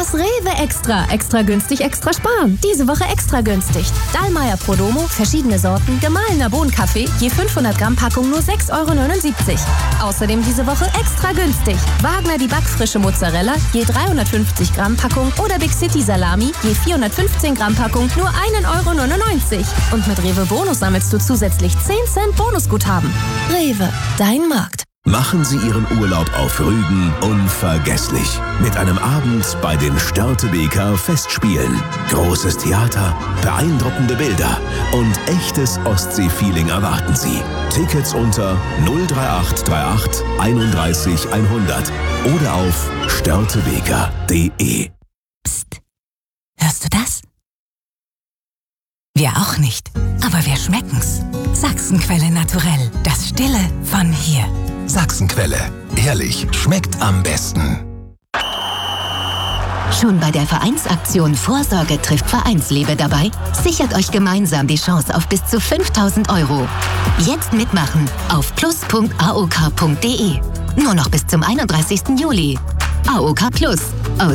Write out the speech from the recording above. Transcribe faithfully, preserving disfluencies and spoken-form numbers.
Das Rewe Extra. Extra günstig, extra sparen. Diese Woche extra günstig. Dallmayr Prodomo, verschiedene Sorten, gemahlener Bohnenkaffee, je fünfhundert Gramm Packung nur sechs Euro neunundsiebzig. Außerdem diese Woche extra günstig. Wagner die backfrische Mozzarella, je dreihundertfünfzig Gramm Packung oder Big City Salami, je vierhundertfünfzehn Gramm Packung nur ein Euro neunundneunzig. Und mit Rewe Bonus sammelst du zusätzlich zehn Cent Bonusguthaben. Rewe, dein Markt. Machen Sie Ihren Urlaub auf Rügen unvergesslich. Mit einem Abend bei den Störtebeker Festspielen. Großes Theater, beeindruckende Bilder und echtes Ostsee-Feeling erwarten Sie. Tickets unter null drei acht drei acht einunddreißig hundert oder auf störtebeker punkt de. Psst. Hörst du das? Wir auch nicht, aber wir schmecken's. Sachsenquelle Naturell, das Stille von hier. Sachsenquelle. Ehrlich, schmeckt am besten. Schon bei der Vereinsaktion Vorsorge trifft Vereinsliebe dabei? Sichert euch gemeinsam die Chance auf bis zu fünftausend Euro. Jetzt mitmachen auf plus punkt a o k punkt de. Nur noch bis zum einunddreißigsten Juli. A O K Plus.